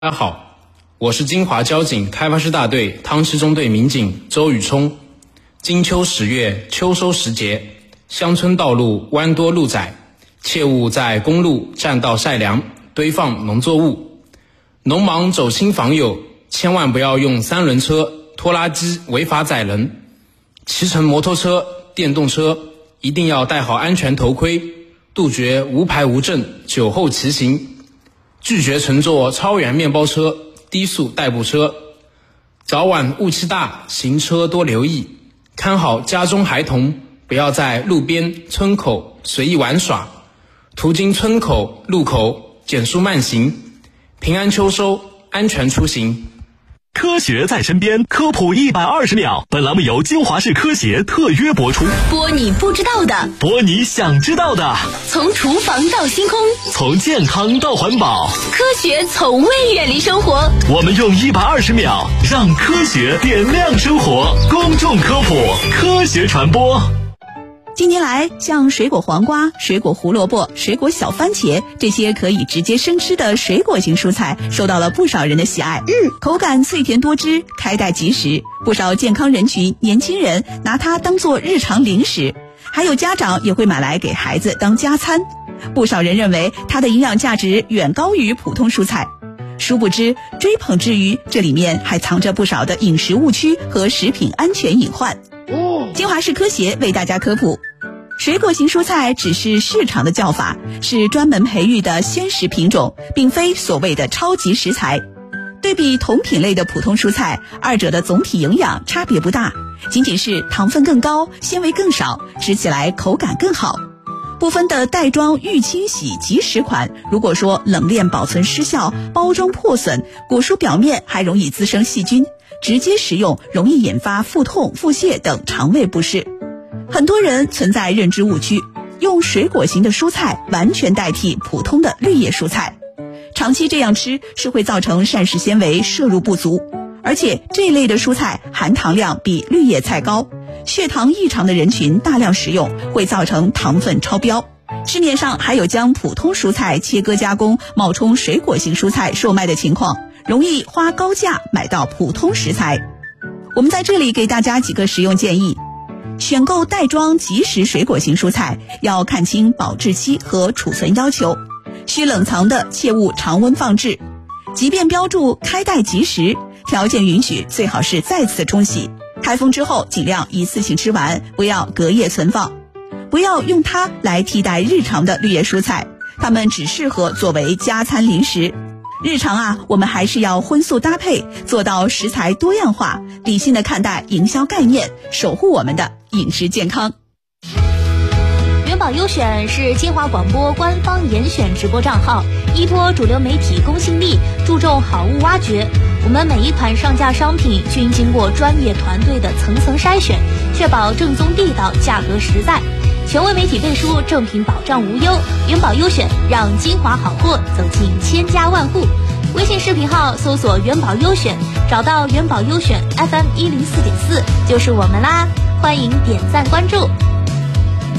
大家好，我是金华交警开发市大队汤池中队民警周宇冲。金秋10月，秋收时节，乡村道路弯多路窄，切勿在公路、栈道晒粮、堆放农作物。农忙走亲访友，千万不要用3轮车、拖拉机违法载人。骑乘摩托车、电动车一定要戴好安全头盔，杜绝无牌无证酒后骑行。拒绝乘坐超员面包车、低速代步车。早晚雾气大，行车多留意，看好家中孩童，不要在路边、村口随意玩耍。途经村口、路口，减速慢行。平安秋收，安全出行。 科学在身边，科普120秒。本栏目由金华市科协特约播出。 播你不知道的， 播你想知道的。 从厨房到星空， 从健康到环保， 科学从未远离生活。 我们用120秒让科学点亮生活。公众科普，科学传播。 近年来，像水果黄瓜、水果胡萝卜、水果小番茄这些可以直接生吃的水果型蔬菜受到了不少人的喜爱。口感脆甜多汁，开袋即食，不少健康人群、年轻人拿它当作日常零食，还有家长也会买来给孩子当加餐。不少人认为它的营养价值远高于普通蔬菜，殊不知追捧之余，这里面还藏着不少的饮食误区和食品安全隐患。金华市科协为大家科普，水果型蔬菜只是市场的叫法，是专门培育的鲜食品种，并非所谓的超级食材。对比同品类的普通蔬菜，二者的总体营养差别不大，仅仅是糖分更高，纤维更少，吃起来口感更好。部分的袋装预清洗即食款，如果说冷链保存失效、包装破损，果蔬表面还容易滋生细菌，直接食用容易引发腹痛、腹泻等肠胃不适。很多人存在认知误区，用水果型的蔬菜完全代替普通的绿叶蔬菜，长期这样吃是会造成膳食纤维摄入不足，而且这类的蔬菜含糖量比绿叶菜高，血糖异常的人群大量食用会造成糖分超标。市面上还有将普通蔬菜切割加工冒充水果型蔬菜售卖的情况，容易花高价买到普通食材。我们在这里给大家几个实用建议。选购袋装即食水果型蔬菜要看清保质期和储存要求，需冷藏的切勿常温放置，即便标注开袋即食，条件允许最好是再次冲洗，开封之后尽量一次性吃完，不要隔夜存放。不要用它来替代日常的绿叶蔬菜，它们只适合作为加餐零食。日常我们还是要荤素搭配，做到食材多样化，理性的看待营销概念，守护我们的饮食健康。 元宝优选是金华广播官方严选直播账号，依托主流媒体公信力，注重好物挖掘。我们每一款上架商品均经过专业团队的层层筛选，确保正宗地道，价格实在。权威媒体背书，正品保障无忧。元宝优选让金华好货走进千家万户。微信视频号搜索元宝优选，找到元宝优选 FM 104.4就是我们啦，欢迎点赞关注。